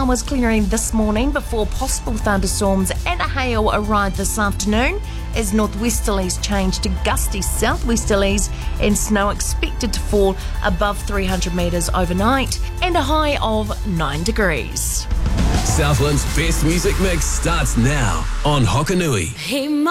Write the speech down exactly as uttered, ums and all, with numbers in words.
showers clearing this morning before possible thunderstorms and hail arrive this afternoon as northwesterlies change to gusty southwesterlies and snow expected to fall above three hundred metres overnight and a high of nine degrees. Southland's best music mix starts now on Hokanui.